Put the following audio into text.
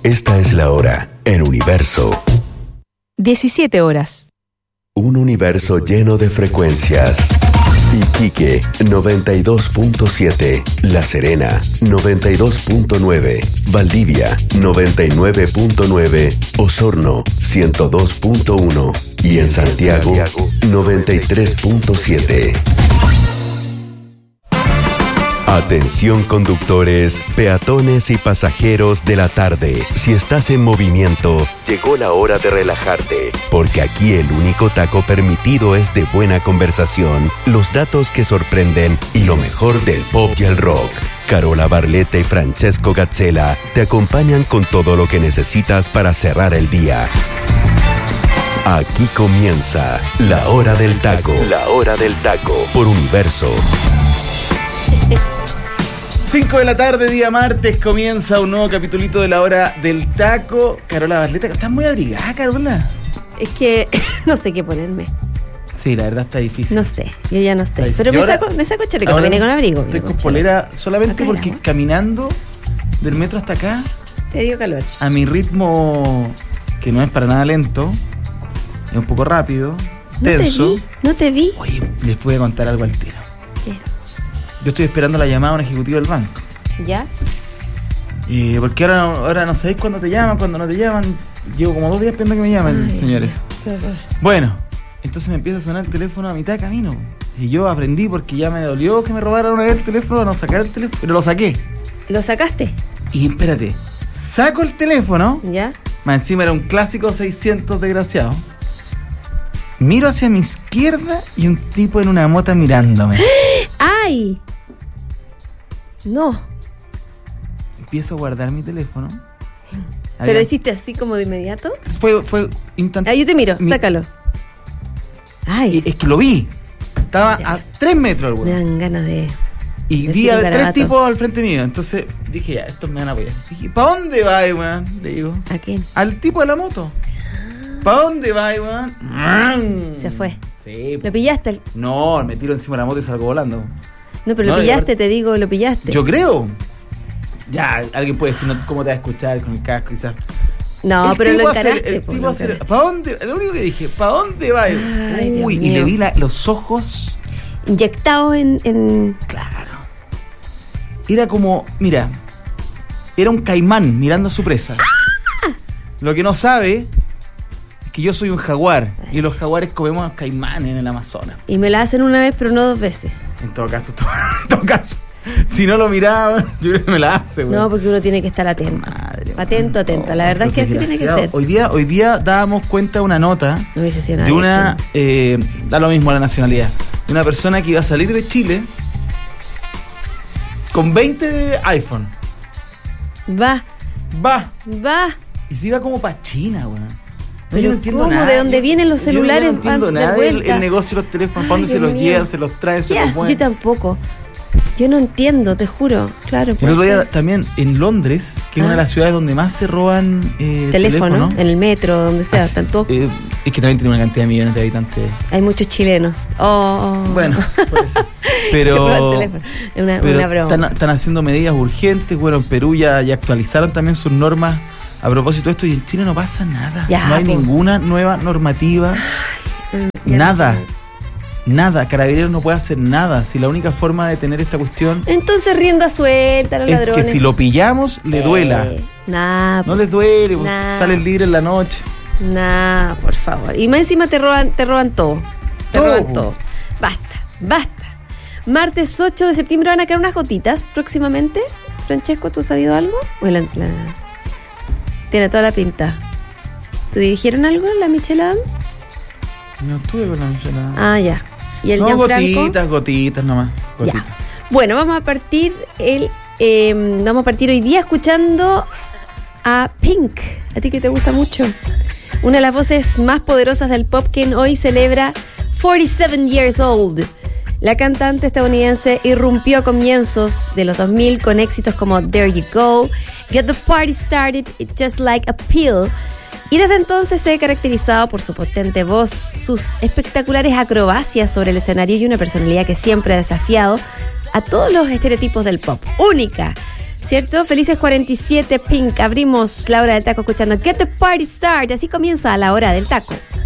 Esta es la hora en Universo. 17 horas. Un universo lleno de frecuencias. Iquique, 92.7. La Serena, 92.9. Valdivia, 99.9. Osorno, 102.1. Y en Santiago, 93.7. Atención conductores, peatones y pasajeros de la tarde. Si estás en movimiento, llegó la hora de relajarte, porque aquí el único taco permitido es de buena conversación, los datos que sorprenden y lo mejor del pop y el rock. Carola Barletta y Francesco Gazzella te acompañan con todo lo que necesitas para cerrar el día. Aquí comienza La Hora del Taco. La Hora del Taco por Universo. 5 de la tarde, día martes, comienza un nuevo capitulito de La Hora del Taco. Carola Barletta, ¿estás muy abrigada, Carola? Es que no sé qué ponerme. Sí, la verdad está difícil. No sé, yo ya no sé. Pero yo me saco chaleco, me vine con abrigo. Estoy con polera solamente acá porque caminando del metro hasta acá, te dio calor. a mi ritmo, que no es para nada lento, es un poco rápido, tenso. No te vi. Oye, les voy a contar algo al tiro. ¿Qué? Yo estoy esperando la llamada a un ejecutivo del banco. ¿Ya? Porque ahora no sabéis cuándo te llaman, cuándo no te llaman. Llevo como 2 días esperando que me llamen, señores. Qué horror. Bueno, entonces me empieza a sonar el teléfono a mitad de camino. Y yo aprendí porque ya me dolió que me robaran una vez el teléfono, no sacar el teléfono, pero lo saqué. ¿Lo sacaste? Y espérate, saco el teléfono, ¿Ya? más encima era un clásico 600 desgraciado. Miro hacia mi izquierda y un tipo en una mota mirándome. ¡Ay! No. Empiezo a guardar mi teléfono. ¿Pero hiciste así como de inmediato? Fue instantáneo. Ahí yo te miro, sácalo. ¡Ay! Es que lo vi. Estaba a 3 metros el Me huevo. dan ganas de... Y vi a 3 tipos al frente mío. Entonces dije, ya, estos me van a apoyar. Dije, ¿para dónde va, weón? Le digo. ¿A quién? Al tipo de la moto. ¿Para dónde va, weón? Se fue. Sí. ¿Lo pillaste? No, me tiro encima de la moto y salgo volando. No, pero No, lo pillaste, te digo, lo pillaste. Yo creo. Ya, alguien puede decir, ¿cómo te va a escuchar con el casco quizás? No, pero lo encaraste. El tipo hacer, ¿para dónde? Lo único que dije, ¿para dónde va? Ay, Uy, Dios y mío. le vi los ojos. Inyectado en... Claro. Era como, mira, era un caimán mirando a su presa. ¡Ah! Lo que no sabe es que yo soy un jaguar. Y los jaguares comemos caimanes en el Amazonas. Y me la hacen una vez, pero no 2 veces. En todo caso, si no lo miraba, yo creo que me la hace, güey. No, porque uno tiene que estar atento. Madre, Atento. La verdad es que así tiene que ser. Hoy día dábamos cuenta de una nota No hubiese sido nada de una, da lo mismo la nacionalidad, de una persona que iba a salir de Chile con 20 iPhone. Va. Y se iba como para China, güey. Pero yo no entiendo ¿cómo? nada. ¿De dónde vienen los celulares? Yo no entiendo van de nada del vuelta. el negocio de los teléfonos, para dónde se Dios los mío. llevan, se los traen, se los Yo mueven. tampoco. Yo no entiendo, te juro. Claro, El puede otro día ser. también en Londres, que es una de las ciudades donde más se roban Teléfono, en el metro, donde sea, Así, están todos. es que también tiene una cantidad de millones de habitantes. Hay muchos chilenos. Bueno, puede ser. Que roban pero teléfono. Es una pero broma. están haciendo medidas urgentes. Bueno, en Perú ya actualizaron también sus normas a propósito de esto, y en Chile no pasa nada. Ya, no hay ninguna nueva normativa. Nada. Carabineros no puede hacer nada. Si la única forma de tener esta cuestión Entonces rienda suelta a los es ladrones. que si lo pillamos, le duela. Nah, No les duele, pues, Nah. salen libres en la noche. nah, por favor. Y más encima te roban todo. Te Todo. roban todo. Basta. Martes 8 de septiembre van a caer unas gotitas próximamente. Francesco, ¿tú has sabido algo? Tiene toda la pinta. ¿Te dirigieron algo la Michelin? No estuve con la Michelin. Ah, ya. ¿Y el No, Gianfranco? gotitas nomás. Ya. Gotitas. Bueno, vamos a partir hoy día escuchando a Pink. A ti que te gusta mucho. Una de las voces más poderosas del pop que hoy celebra 47 years old. La cantante estadounidense irrumpió a comienzos de los 2000 con éxitos como There You Go, Get the Party Started, Just Like a Pill. Y desde entonces se ha caracterizado por su potente voz, sus espectaculares acrobacias sobre el escenario y una personalidad que siempre ha desafiado a todos los estereotipos del pop. Única, ¿cierto? Felices 47, Pink. Abrimos la hora del taco escuchando Get the Party Start. Así comienza la hora del taco.